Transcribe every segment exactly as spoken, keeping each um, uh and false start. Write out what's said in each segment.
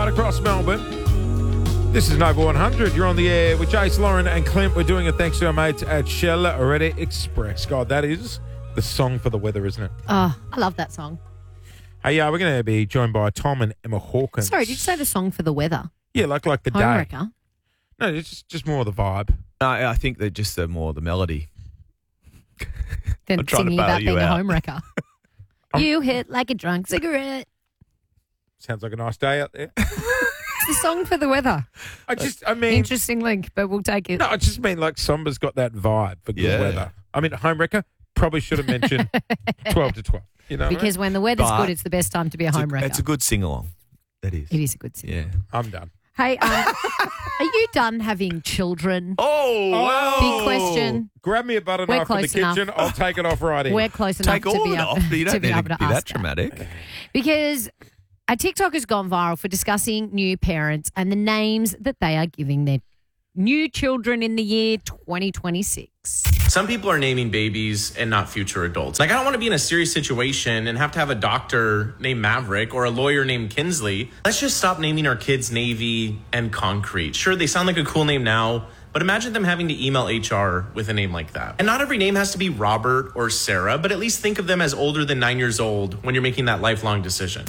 Across Melbourne. This is Nova one hundred. You're on the air with Jace, Lauren and Clint. We're doing it thanks to our mates at Shell Ready Express. God, that is the song for the weather, isn't it? Oh, I love that song. Hey, yeah, we're going to be joined by Tom and Emma Hawkins. Sorry, did you say the song for the weather? Yeah, like like the day. Homewrecker? No, it's just, just more the vibe. No, I think they're just uh, more the melody. Than I'm trying to singing bail about you being a out. homewrecker. You hit like a drunk cigarette. Sounds like a nice day out there. It's the song for the weather. I just, I mean, Interesting link, but we'll take it. no, I just mean like Somba's got that vibe for good Yeah. weather. I mean, Homewrecker probably should have mentioned twelve to twelve. You know, what I mean? Because when the weather's But good, it's the best time to be a It's a, homewrecker. it's a good sing-along. That is. It is a good song. Yeah. I'm done. Hey, um, are you done having children? Oh, wow. Big question. Grab me a butter We're knife in the close enough. kitchen. I'll take it off right here. We're close enough Take to all be it able, off. You to don't be need able to to be ask that dramatic. Because a TikTok has gone viral for discussing new parents and the names that they are giving their new children in the year twenty twenty-six. Some people are naming babies and not future adults. Like, I don't want to be in a serious situation and have to have a doctor named Maverick or a lawyer named Kinsley. Let's just stop naming our kids Navy and Concrete. Sure, they sound like a cool name now, but imagine them having to email H R with a name like that. And not every name has to be Robert or Sarah, but at least think of them as older than nine years old when you're making that lifelong decision.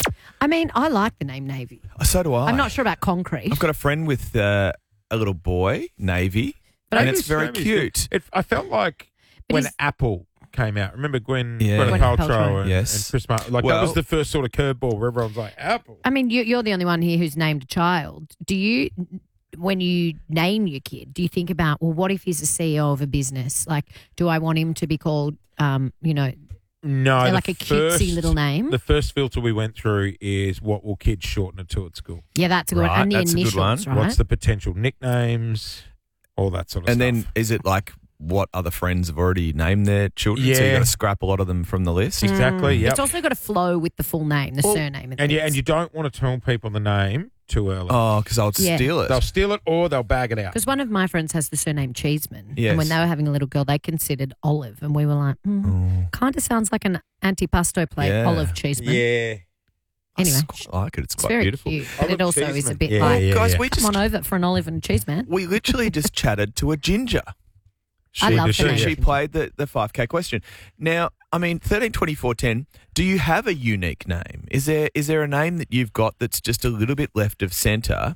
I mean, I like the name Navy. So do I. I'm not sure about Concrete. I've got a friend with uh, a little boy, Navy, But and I it's just- very Maybe cute. It, I felt like But when is- Apple came out. Remember Gwen, Yeah. Gwyneth Gwyneth Paltrow, Paltrow. and, Yes. and Chris Martin. Like, that Well- was the first sort of curveball where everyone's like, Apple. I mean, you, you're the only one here who's named a child. Do you, when you name your kid, do you think about, well, what if he's a C E O of a business? Like, do I want him to be called, um, you know, No, like the a cutesy first- little name? The first filter we went through is what will kids shorten it to at school? Yeah, that's a good Right, one. And the that's a good initials, one. right? What's the potential nicknames? All that sort of And stuff. then is it like what other friends have already named their children? So Yeah. you got to scrap a lot of them from the list. Exactly, yep. It's also got to flow with the full name, the Well, surname. And, and, yeah, things. and you don't want to tell people the name too early. Oh, because I'll Yeah. steal it. They'll steal it or they'll bag it out. Because one of my friends has the surname Cheeseman. Yes. And when they were having a little girl, they considered Olive. And we were like, mm, Oh. kind of sounds like an antipasto plate, Yeah. Olive Cheeseman. Yeah. Anyway, I quite like it. It's it's quite very beautiful. cute. But it Olive also is a Cheeseman. bit Yeah, like, yeah, Guys, yeah. we come just on over for an olive and cheese, man. we literally just chatted to a ginger. I She- love the she- So name. she played the, the five K question. Now, I mean, thirteen twenty-four ten, do you have a unique name? Is there is there a name that you've got that's just a little bit left of centre,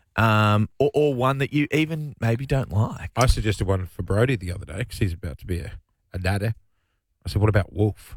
um, or, or one that you even maybe don't like? I suggested one for Brody the other day because he's about to be a, a daddy. I said, what about Wolf?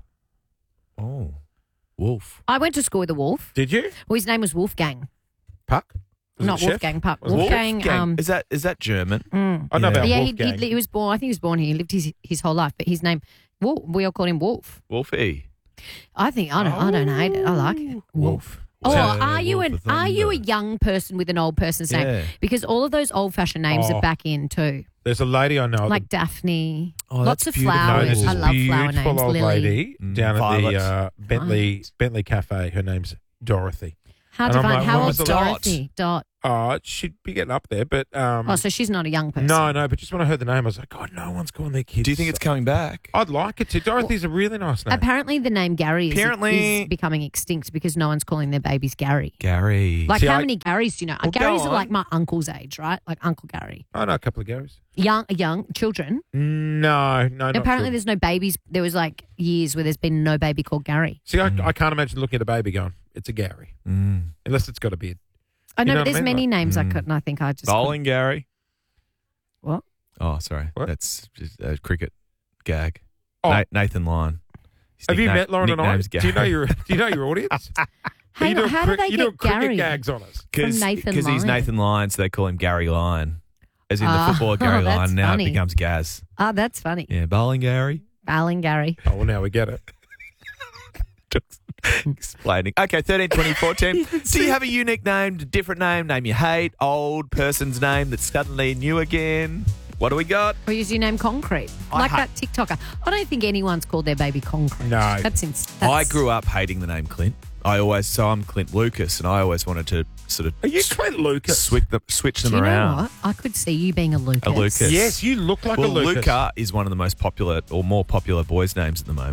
Oh, Wolf. I went to school with a wolf. Did you? Well, his name was Wolfgang. Puck? Was Not it Chef? Wolfgang Puck. Was it Wolfgang. Wolfgang. Um, is that is that German? mm. I know Yeah. about Yeah, he, Wolfgang. he, he was born, I think he was born here. He lived his, his whole life, but his name, Wolf, we all called him Wolf. Wolfie. I think, I don't, I don't hate it. I like it. Wolf. Oh, Yeah, are you Wolf an of are you a Thunder. young person with an old person's Yeah. name? Because all of those old fashioned names Oh. are back in too, There's a lady I know. like Daphne. Oh, Lots that's of beautiful. no, flowers. there's I this love flower beautiful names. old Lily. lady Mm, down at Violet. the uh, Bentley Right. Bentley Cafe. Her name's Dorothy. Hard And to I'm find. like, How when was old's the last- Dorothy? Dot. Oh, she'd be getting up there, but um, Oh, so she's not a young person. no, no. But just when I heard the name, I was like, God, no one's calling their kids. Do you think it's coming back? I'd like it to. Dorothy's a really nice name. Apparently, the name Gary is, Apparently- is becoming extinct because no one's calling their babies Gary. Gary. Like, See, how I- many Garys do you know? Well, go Garys are on. like my uncle's age, right? Like Uncle Gary. I know a couple of Garys. Young, young children. No, no, not Apparently, true. there's no babies. There was like years where there's been no baby called Gary. See, I, I can't imagine looking at a baby going, it's a Gary. Mm. Unless it's got a beard. I know, know but what I there's mean? many Like- names I Mm. couldn't. I think I just Bowling Gary. What? Oh, sorry. What? That's just a cricket gag. Oh. Na- Nathan Lyon. His Have you nickname- met Lauren and I? nickname's Do you know Gary. your Do you know your audience? Hang you on, how do crick- they you get do cricket Gary? gags on us? From Nathan Because he's Lyon? Nathan Lyon, so they call him Gary Lyon. As in Ah, the footballer Gary that's Lyon. Now funny. it becomes Gaz. Ah, that's funny. Yeah, bowling Gary. Bowling Gary. Oh, well, now we get it. Just explaining. Okay, thirteen, twenty, fourteen. Do you have a unique name, a different name, name you hate, old person's name that's suddenly new again? What do we got? Or use your name Concrete. I Like ha- that TikToker. I don't think anyone's called their baby Concrete. No. That's ins- I that's- grew up hating the name Clint. I always, so I'm Clint Lucas, and I always wanted to sort of Are you Clint Lucas? switch them, switch them Do you around. know what? I could see you being a Lucas. A Lucas. Yes, you look like Well, a Lucas. Luca is one of the most popular or more popular boys' names at the moment.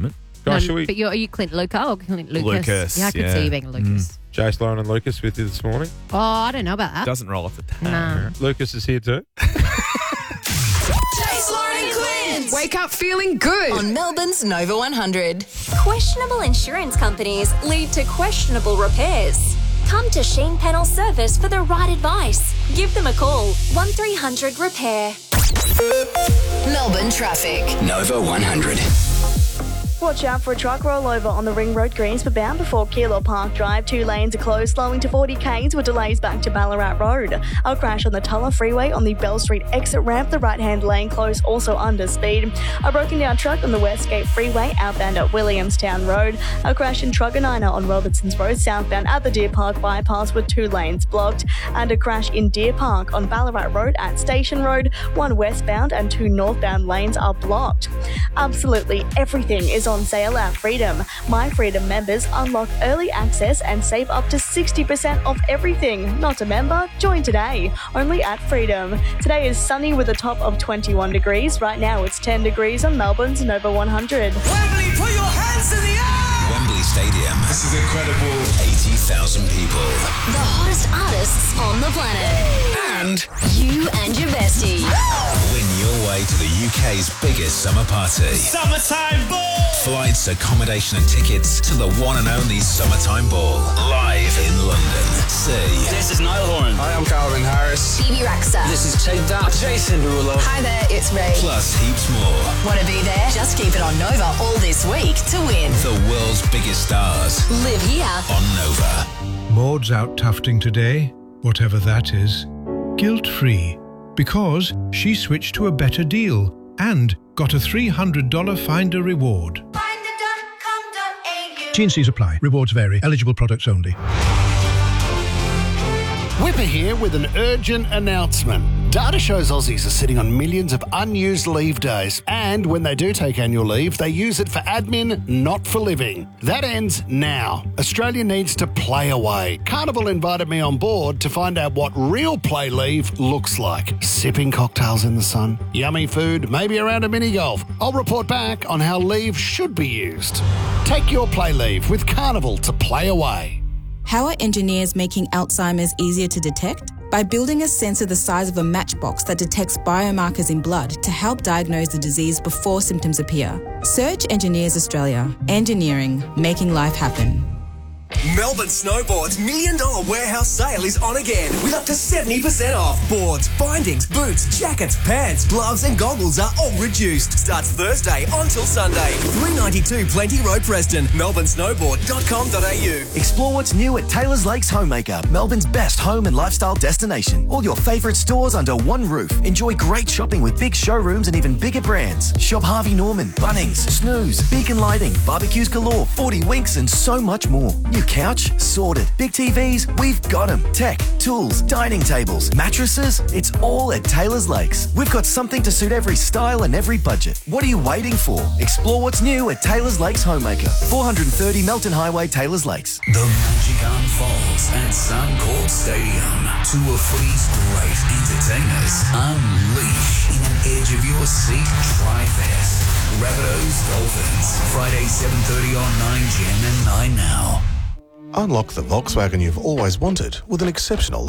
Guys, No, shall we? But you're, are you Clint Luca or Clint Lucas? Lucas, Yeah, I could yeah. see you being Lucas. Jace, Lauren, and Lucas with you this morning. Oh, I don't know about that. Doesn't roll off the tongue. No. Lucas is here too. Jace, Lauren and Clint. Wake up feeling good. On Melbourne's Nova one hundred. Questionable insurance companies lead to questionable repairs. Come to Sheen Panel Service for the right advice. Give them a call, one three hundred repair. Melbourne traffic. Nova one hundred. Watch out for a truck rollover on the Ring Road Greenspa bound before Keilor Park Drive. Two lanes are closed, slowing to forty k's with delays back to Ballarat Road. A crash on the Tulla Freeway on the Bell Street exit ramp. The right-hand lane closed, also under speed. A broken down truck on the Westgate Freeway outbound at Williamstown Road. A crash in Truganina on Robertson's Road southbound at the Deer Park bypass with two lanes blocked. And a crash in Deer Park on Ballarat Road at Station Road. One westbound and two northbound lanes are blocked. Absolutely everything is on sale at Freedom. My Freedom members unlock early access and save up to sixty percent off everything. Not a member? Join today. Only at Freedom. Today is sunny with a top of twenty-one degrees. Right now it's ten degrees on Melbourne's Nova one hundred. Wembley, put your hands in the air! Wembley Stadium. This is incredible. eighty thousand people. The hottest artists on the planet. And You and your bestie. win your way to the U K's biggest summer party. Summertime Ball! Flights, accommodation and tickets to the one and only Summertime Ball. Live in London. See. This is Niall Horan. Hi, I'm Calvin Harris. Phoebe Raxa. This is Take That. Jason Derulo. Hi there, it's Ray. Plus heaps more. Want to be there? Just keep it on Nova all this week to win. The world's biggest stars Live here. on Nova. Maud's out tufting today, whatever that is, guilt-free, because she switched to a better deal and got a three hundred dollars Finder reward. T and C's apply. Rewards vary. Eligible products only. Whipper here with an urgent announcement. Data shows Aussies are sitting on millions of unused leave days, and when they do take annual leave, they use it for admin, not for living. That ends now. Australia needs to play away. Carnival invited me on board to find out what real play leave looks like. Sipping cocktails in the sun, yummy food, maybe around a mini golf. I'll report back on how leave should be used. Take your play leave with Carnival to play away. How are engineers making Alzheimer's easier to detect? By building a sensor the size of a matchbox that detects biomarkers in blood to help diagnose the disease before symptoms appear. Search Engineers Australia. Engineering, making life happen. Melbourne Snowboard's Million Dollar Warehouse Sale is on again with up to seventy percent off. Boards, bindings, boots, jackets, pants, gloves and goggles are all reduced. Starts Thursday until Sunday. three ninety-two Plenty Road, Preston. melbourne snowboard dot com dot a u. Explore what's new at Taylor's Lakes Homemaker, Melbourne's best home and lifestyle destination. All your favourite stores under one roof. Enjoy great shopping with big showrooms and even bigger brands. Shop Harvey Norman, Bunnings, Snooze, Beacon Lighting, Barbecues Galore, forty Winks and so much more. New couch? Sorted. Big T Vs? We've got them. Tech, tools, dining tables, mattresses? It's all at Taylor's Lakes. We've got something to suit every style and every budget. What are you waiting for? Explore what's new at Taylor's Lakes Homemaker. four thirty Melton Highway, Taylor's Lakes. The magic unfolds at Suncorp Stadium. Two of footy's great entertainers unleash in an edge of your seat tri-fest. Rabbitohs Dolphins. Friday seven thirty on nine Gen and nine Now. Unlock the Volkswagen you've always wanted with an exceptional